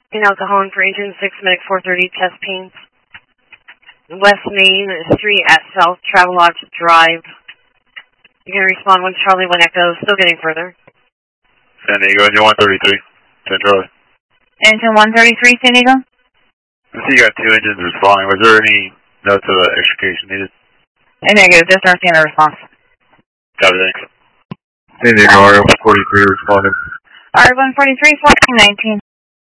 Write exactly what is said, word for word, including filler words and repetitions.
In alcohol for Agent six, Medic four thirty, chest pains. West Main Street at South Travelodge Drive. You can respond when Charlie, when Echo, still getting further. San Diego, engine one thirty-three, San Charlie. Engine one thirty-three, San Diego? I see you got two engines responding. Was there any notes of extrication needed? And negative, just our standard response. Got it, thanks. San Diego, R one forty-three responding. R one forty-three, fourteen nineteen.